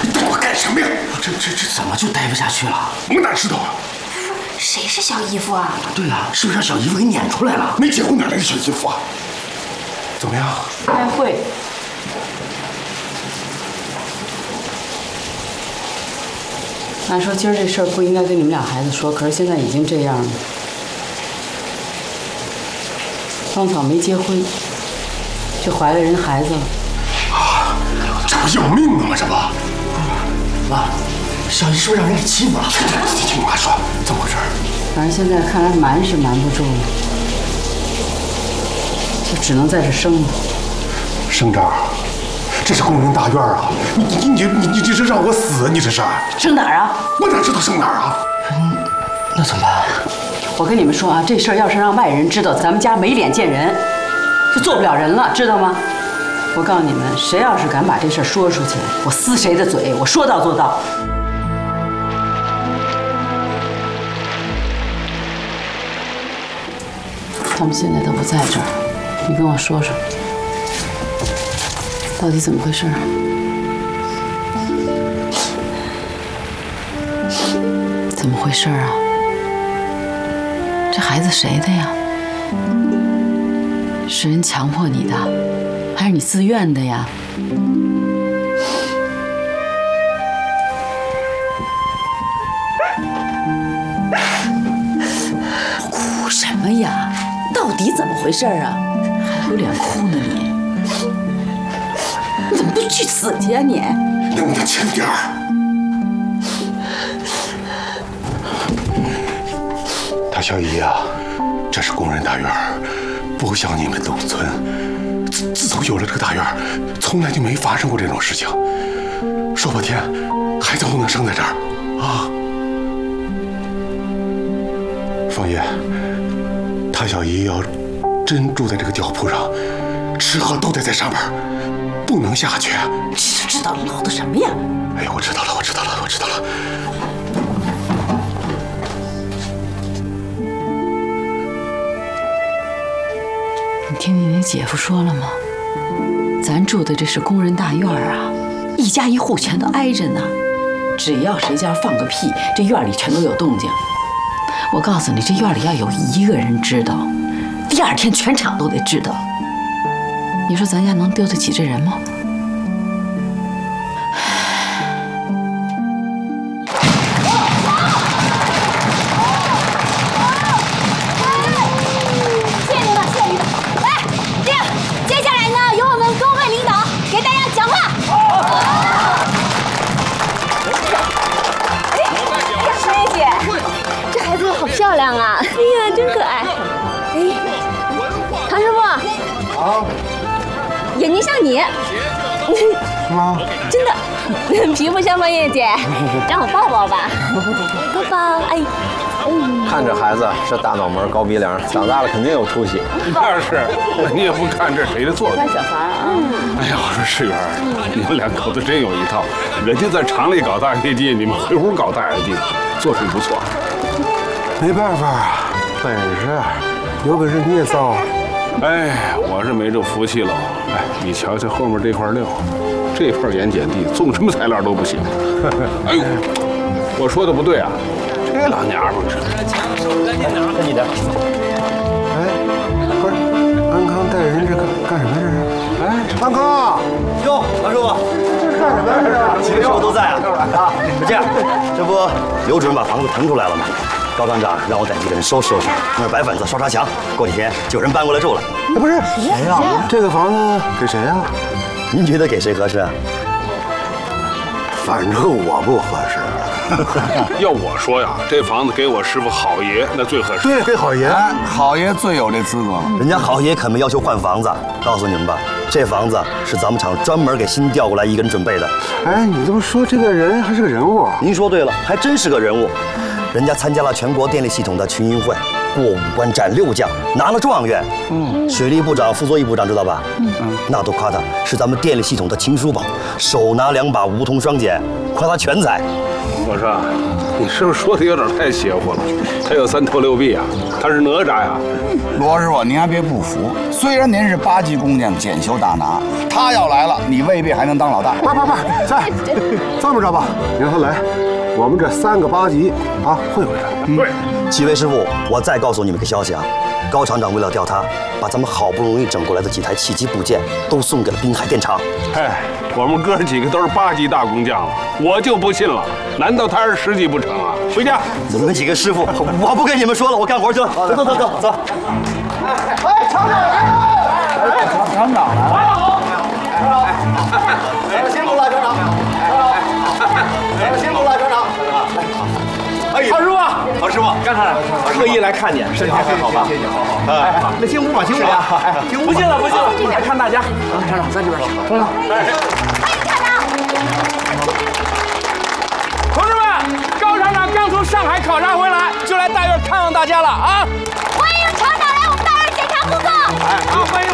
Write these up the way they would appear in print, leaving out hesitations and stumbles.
带我干什么呀？ 这怎么就待不下去了？ 我哪知道啊？ 谁是小姨夫啊？ 对啊，是不是让小姨夫给撵出来了？ 没结婚哪来的小姨夫啊？怎么样？ 开会。按说今儿这事儿不应该跟你们俩孩子说，可是现在已经这样了。芳草没结婚，却怀了人孩子了。 啊，这不要命了吗？这不， 妈，小姨是不是让人给欺负了？ 听我妈说，怎么回事？ 反正现在看来瞒是瞒不住了，就只能在这生了。 生这儿，这是工人大院啊！你这是让我死？你这是？ 生哪儿啊？ 我哪知道生哪儿啊？ 那怎么办？ 我跟你们说啊，这事儿要是让外人知道，咱们家没脸见人，就做不了人了，知道吗？我告诉你们，谁要是敢把这事儿说出去，我撕谁的嘴，我说到做到。他们现在都不在这儿，你跟我说说，到底怎么回事啊？怎么回事啊？这孩子谁的呀？是人强迫你的，还是你自愿的呀？哭什么呀？到底怎么回事啊？还有脸哭呢你？你怎么不去死去啊你？ 能不能轻点儿？大小姨啊，这是工人大院，不像你们农村。自从有了这个大院，从来就没发生过这种事情。说半天，孩子不能生在这儿啊！方爷，大小姨要真住在这个吊铺上，吃喝都得在上面，不能下去。 知道唠叨什么呀？ 哎呀，我知道了。 你听你那姐夫说了吗？咱住的这是工人大院啊，一家一户全都挨着呢。只要谁家放个屁，这院里全都有动静。我告诉你，这院里要有一个人知道，第二天全场都得知道。你说咱家能丢得起这人吗？ 漂亮啊！哎呀，真可爱！哎，唐师傅啊，眼睛像你， 是吗？ 真的，皮肤像方叶姐，让我抱抱吧，抱抱！哎， 看这孩子是大脑门、高鼻梁，长大了肯定有出息。 那是，你也不看这谁的作品？ 小孩啊！ 哎呀，我说世元，你们两口子真有一套。人家在厂里搞大跃进，你们回屋搞大跃进，作品不错。 没办法，本事，有本事你也造。 哎，我是没这福气了。哎，你瞧瞧后面这块料，这块盐碱地，种什么材料都不行。哎呦，我说的不对啊，这老娘们儿是。 跟你的。 哎，不是，安康带人这干什么这是？哎，安康， 哟，王师傅， 这是干什么呀？ 几位师傅都在啊。啊，这样，这不刘主任把房子腾出来了吗？高厂长让我赶紧给人收拾收拾，那儿白粉子刷墙，过几天就有人搬过来住了。 哎，不是谁呀？这个房子给谁呀？ 您觉得给谁合适啊？ 反正我不合适。 要我说呀，这房子给我师傅好爷那最合适。 对，给好爷， 好爷最有这资格了。 人家好爷可没要求换房子，告诉你们吧，这房子是咱们厂专门给新调过来一个人准备的。 哎，你这么说，这个人还是个人物。 您说对了，还真是个人物。 人家参加了全国电力系统的群英会，过5关斩6将，拿了状元。水利部长、傅作义部长知道吧？那都夸他是咱们电力系统的秦叔宝，手拿2把梧桐双锏，夸他全才。 我说，你是不是说的有点太邪乎了？他有3头6臂啊，他是哪吒呀？ 罗师傅，您还别不服，虽然您是8级工匠检修大拿，他要来了，你未必还能当老大。 不，在这么着吧，你让他来，我们这3个8级啊会他。 对， 几位师傅，我再告诉你们个消息啊，高厂长为了吊他，把咱们好不容易整过来的几台汽机部件都送给了滨海电厂。 嗨，我们哥几个都是8级大工匠了，我就不信了，难道他是10级不成啊？回家。 你们几个师傅，我不跟你们说了，我干活去了。走。 哎，厂长来了！厂长来了！ 辛苦了，厂长！辛苦了，厂长！ 好师傅， 好师傅， 刚才特意来看你，身体还好吧？ 哎，那进屋吧，进屋吧。 不进了，来看大家。厂长在这边。厂长，同志们，高厂长刚从上海考察回来，就来大院看望大家了啊！ 欢迎厂长来我们大院检查工作。 哎，好，欢迎。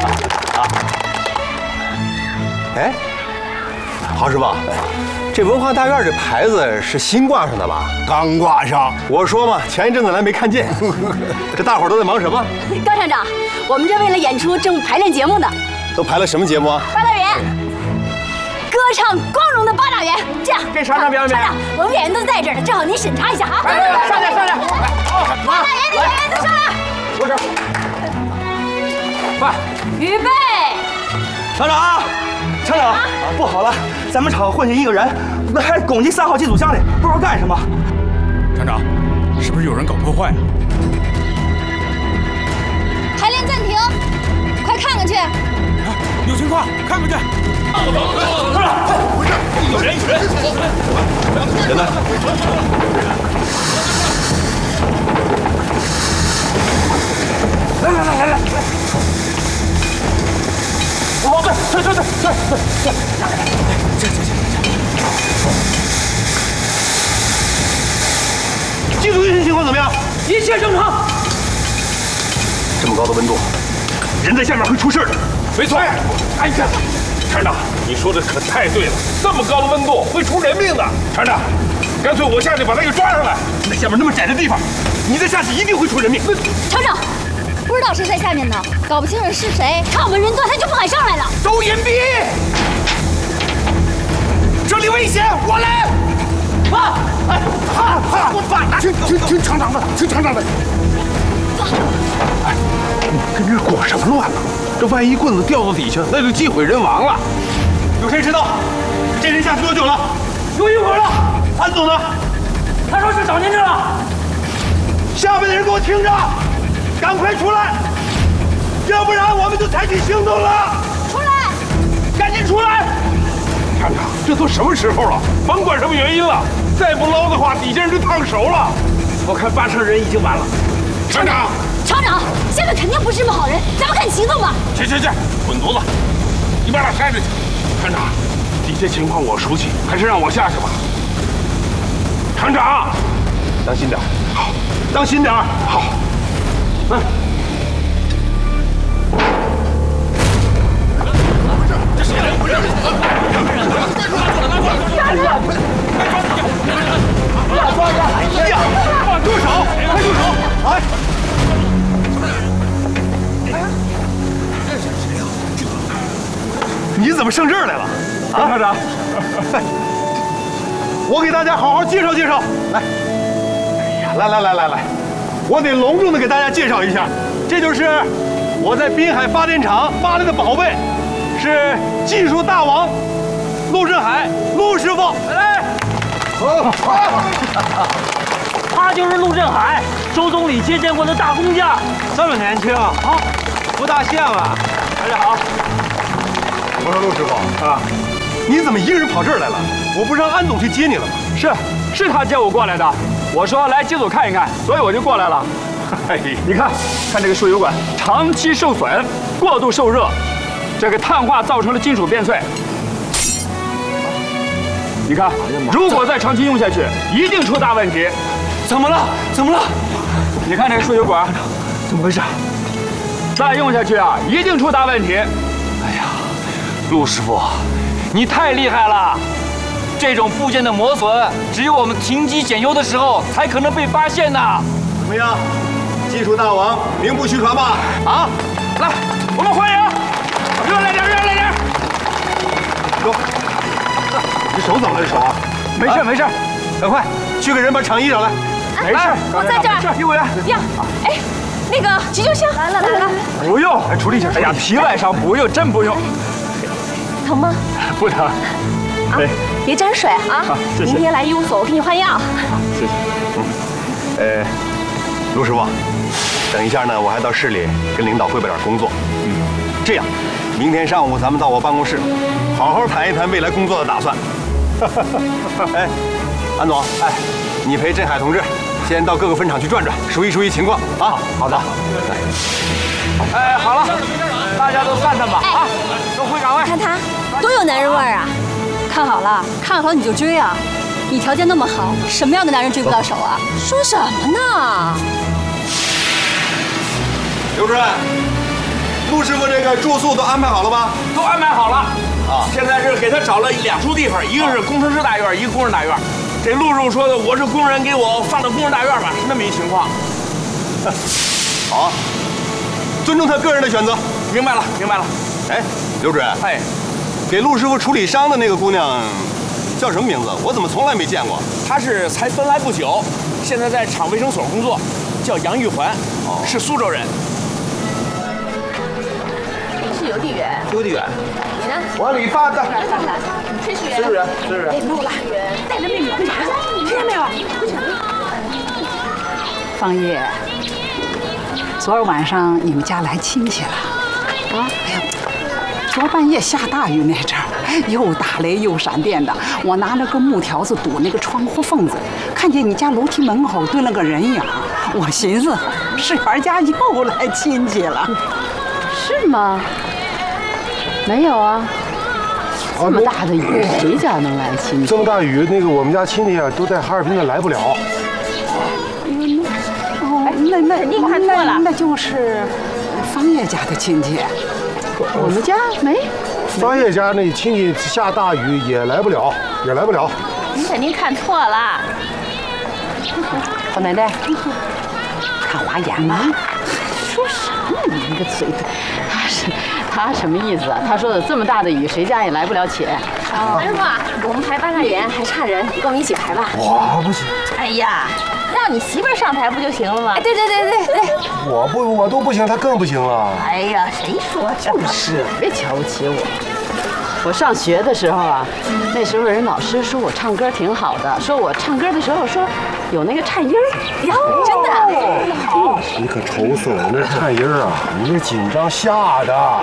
哎，郝师傅，这文化大院这牌子是新挂上的吧？ 刚挂上。 我说嘛，前一阵子来没看见。这大伙都在忙什么？ 高厂长，我们这为了演出正排练节目呢。 都排了什么节目啊？ 八大员，歌唱光荣的八大员。这样， 给厂长表演。 厂长，我们演员都在这儿呢，正好您审查一下啊。 来，上去。 八大员，演员都上来。 我这。快， 预备。 厂长，不好了，咱们厂混进一个人，那还拱进3号机组箱里，不知道干什么。 厂长，是不是有人搞破坏啊？ 排练暂停，快看看去。 有情况，看看去。有人！ 人呢？ 来！哦，对， 机组运行情况怎么样？ 一切正常。 这么高的温度， 人在下面会出事的。没错。哎呀，厂长，你说的可太对了，这么高的温度会出人命的。厂长，干脆我下去把他给抓上来。那下面那么窄的地方，你再下去一定会出人命。 厂长。不知道谁在下面呢，搞不清楚是谁。看我们人多，他就不敢上来了。 都隐蔽！这里危险，我来！我爸！听厂长的，听厂长的。 哎，你跟这裹什么乱呢？这万一棍子掉到底下，那就机毁人亡了。 有谁知道这人下去多久了？ 有1会儿了。 安总呢？ 他说是找您去了。 下面的人给我听着！赶快出来，要不然我们就采取行动了！ 出来， 赶紧出来！ 厂长，这都什么时候了？甭管什么原因了，再不捞的话，底下人就烫熟了。 我看8成人已经完了。 厂长， 下面肯定不是什么好人，咱们赶紧行动吧！ 去，滚犊子！你把他开出去。厂长，底下情况我熟悉，还是让我下去吧。厂长， 当心点。 好，当心点。好。 这谁来？不是！抓着！哎呀！放住手！快住手！哎！ 你怎么上这儿来了？啊，厂长！我给大家好好介绍介绍。来，哎呀，来，我得隆重的给大家介绍一下，这就是我在滨海发电厂挖来的宝贝，是技术大王陆振海，陆师傅。来， 他就是陆振海，周总理接见过的大工匠， 这么年轻啊，不大像啊。大家好，我说陆师傅啊，你怎么一个人跑这儿来了？我不是让安总去接你了吗？ 是他叫我过来的。我说来机组看一看，所以我就过来了。你看这个输油管长期受损，过度受热，这个碳化造成了金属变脆。你看，如果再长期用下去，一定出大问题。 怎么了？怎么了？你看这个输油管，怎么回事？再用下去啊，一定出大问题。哎呀，陆师傅，你太厉害了！这种部件的磨损，只有我们停机检修的时候才可能被发现呢。 怎么样，技术大王名不虚传吧？啊， 来，我们欢迎！热烈点，热烈点！ 走，你手怎么了？这手啊？ 没事没事， 赶快去给人把厂医找来。 没事， 我在这儿。 医务员呀，哎，那个急救箱来了来了。 不用，来处理一下。哎呀，皮外伤不用，真不用。 疼吗？ 不疼。 啊，别沾水啊！ 谢谢。 明天来医务所，我给你换药。 谢谢。 陆师傅，等一下呢，我还到市里跟领导汇报点工作。这样，明天上午咱们到我办公室，好好谈一谈未来工作的打算。哎，安总，哎，你陪振海同志先到各个分厂去转转，熟悉熟悉情况啊。好的。 哎，好了，大家都散散吧啊，都回岗位。 看他多有男人味儿啊！ 看好了，看好你就追啊！你条件那么好，什么样的男人追不到手啊？ 说什么呢？ 刘主任，陆师傅这个住宿都安排好了吗？ 都安排好了啊！现在是给他找了2处地方，一个是工程师大院，一个工人大院。这陆师傅说的，我是工人，给我放到工人大院吧，是那么一情况。 好，尊重他个人的选择。 明白了，明白了。 哎，刘主任， 哎， 给陆师傅处理伤的那个姑娘叫什么名字？我怎么从来没见过？ 她是才分来不久，现在在厂卫生所工作，叫杨玉环，是苏州人。 你是邮递员。 邮递员。 你呢？ 我理发的。 炊事员。 炊事员，炊事员。 哎，录了。带着妹妹回家去，听见没有？回家。 方叶，昨儿晚上你们家来亲戚了啊？哎呀，昨半夜下大雨那阵儿，又打雷又闪电的，我拿了个木条子堵那个窗户缝子，看见你家楼梯门口蹲了个人影，我寻思世元家又来亲戚了。 是吗？没有啊。这么大的雨，谁家能来亲戚？ 这么大雨，那个我们家亲戚啊都在哈尔滨呢，来不了。 那肯定看错了， 那就是方叶家的亲戚。 我们家没。 方叶家那亲戚下大雨也来不了，也来不了。 你肯定看错了。 老奶奶，看花眼吗？ 说什么你那个嘴？他什么意思啊？他说的这么大的雨，谁家也来不了且。 韩师傅，我们排8大员还差人，你跟我们一起排吧。 我不行。 哎呀，让你媳妇儿上台不就行了吗？哎，对。 我都不行，他更不行了。 哎呀，谁说就是？ 别瞧不起我。我上学的时候啊，那时候人老师说我唱歌挺好的，说我唱歌的时候说有那个颤音儿。 呀，真的？ 好。你可愁死我，那颤音啊，你这紧张吓的。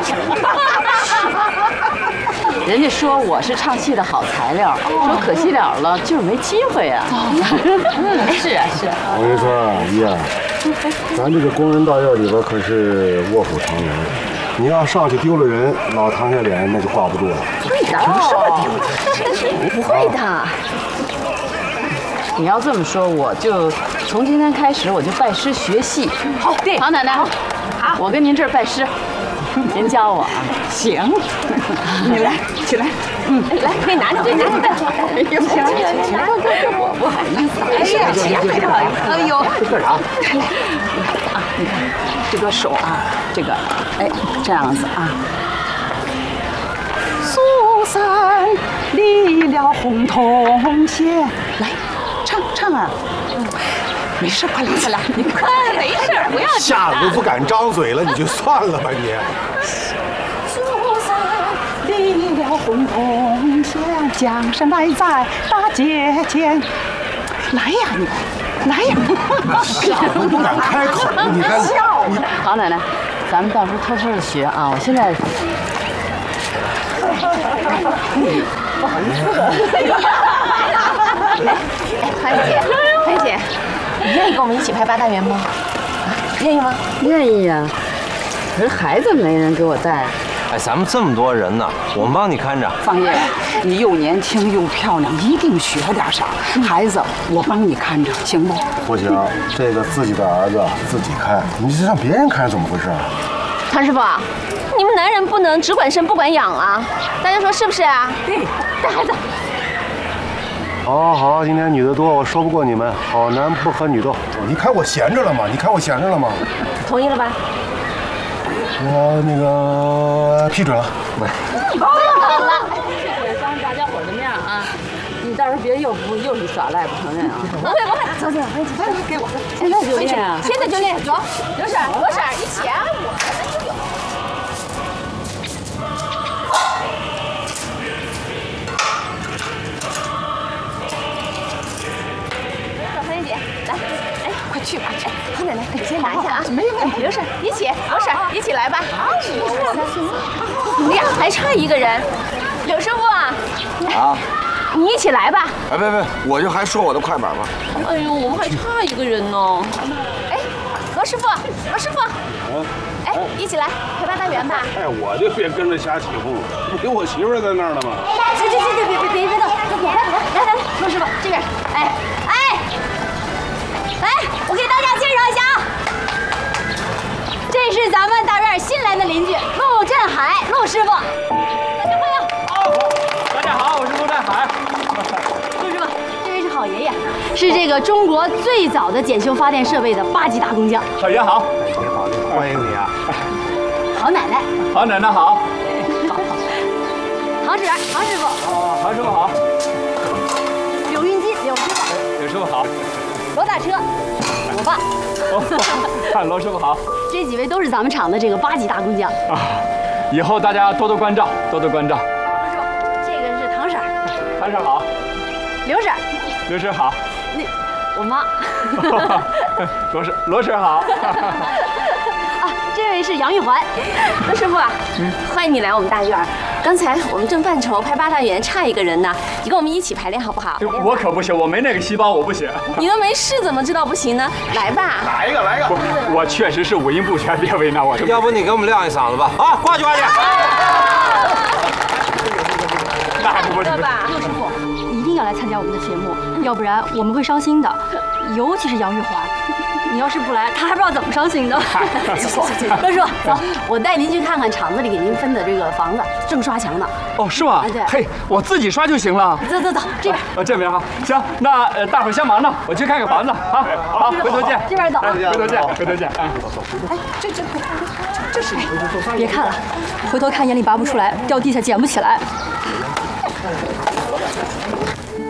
人家说我是唱戏的好材料，说可惜了，就是没机会啊。 是啊。 我跟你说啊，姨啊，咱这个工人大院里边可是卧虎藏龙，你要上去丢了人，老唐家脸那就挂不住了。 会的，不会的。 你要这么说，我就从今天开始我就拜师学戏。 好，对， 唐奶奶，好，我跟您这儿拜师，您教我啊。 行，你来，起来。 来，可以拿着这个。哎呦，行，我不好意思。哎呀，起呀，非常不好意思。哎呦， 这干啥？ 啊，你看这个手啊，这个，哎，这样子啊。苏三离了红铜线，来，唱啊。没事，快来，你快， 没事，不要吓得都不敢张嘴了，你就算了吧你。 苏三离了红铜线，江山来在大街前。来呀你，来呀！ 吓得不敢开口，你看。 好奶奶，咱们到时候偷偷的学啊！我现在。 不好意思。潘姐，你愿意跟我们一起排8大员吗？愿意吗？ 愿意呀。可是孩子没人给我带。 哎，咱们这么多人呢，我们帮你看着。 方爷，你又年轻又漂亮，一定学点啥。孩子，我帮你看着，行不？ 不行，这个自己的儿子自己看，你这让别人看怎么回事啊？ 唐师傅，你们男人不能只管生不管养啊！大家说是不是啊？ 对， 带孩子。 好，好，今天女的多，我说不过你们。好男不和女斗。你看我闲着了吗？你看我闲着了吗？ 同意了吧？ 我那个批准了。 好了。 当着大家伙的面啊，你到时候别又是耍赖不承认啊！ 不会，走，给我。 现在就练啊！ 现在就练，走，刘婶一起啊！我们就有。快去吧！哎，好奶奶，你先拿一下啊，没问题。刘婶一起，一起来吧。你们俩还差一个人，柳师傅啊。 啊。 你一起来吧。 哎，别，我就还说我的快板吧。 哎呦，我们还差一个人呢。哎，罗师傅，哎，一起来陪八大员吧。 哎，我就别跟着瞎起哄了，不有我媳妇在那儿呢吗？ 行，别动，来，罗师傅这边，来，我给大家介绍一下啊，这是咱们大院新来的邻居陆振海，陆师傅，大家欢迎。 大家好，我是陆振海。 陆师傅，这位是好爷爷，是这个中国最早的检修发电设备的8级大工匠。 好爷好， 你好，欢迎你啊。 好奶奶， 好奶奶好。 唐师傅， 唐师傅好。 柳运金，柳师傅， 柳师傅好。 罗大车，我爸。 看罗师傅好。 这几位都是咱们厂的这个8级大工匠啊，以后大家多多关照，多多关照。 罗师傅，这个是唐婶儿。 唐婶好。 刘婶儿。 刘婶好。 我妈。 罗婶好。 啊，这位是杨玉环。 罗师傅啊，欢迎你来我们大院。刚才我们正犯愁排八大员差一个人呢，你跟我们一起排练好不好？ 我可不行，我没那个细胞，我不行。 你都没试，怎么知道不行呢？来吧， 来一个。我确实是五音不全，别为难我。 要不你给我们亮一嗓子吧？啊，挂去。 那还不对吧？ 陆师傅一定要来参加我们的节目，要不然我们会伤心的，尤其是杨玉环。你要是不来，他还不知道怎么伤心的。 行， 陆师傅，走，我带您去看看厂子里给您分的这个房子，正刷墙呢。 哦，是吗？ 对。 嘿，我自己刷就行了。 走，这边。 这边哈，行，那大伙儿先忙着，我去看看房子。好，回头见。 这边走。 回头见。 哎，这是。别看了，回头看眼里拔不出来，掉地下捡不起来。